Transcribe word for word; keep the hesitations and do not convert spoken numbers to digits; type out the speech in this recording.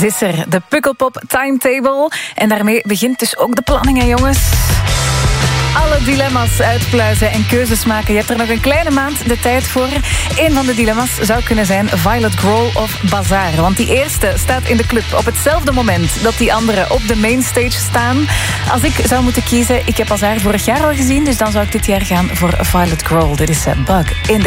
Ze is er, de Pukkelpop Timetable. En daarmee begint dus ook de planning, hè jongens. Alle dilemma's uitpluizen en keuzes maken. Je hebt er nog een kleine maand de tijd voor. Een van de dilemma's zou kunnen zijn Violet Grohl of Bazaar. Want die eerste staat in de club op hetzelfde moment dat die andere op de mainstage staan. Als ik zou moeten kiezen, ik heb Bazaar vorig jaar al gezien, dus dan zou ik dit jaar gaan voor Violet Grohl. Dit is Bug in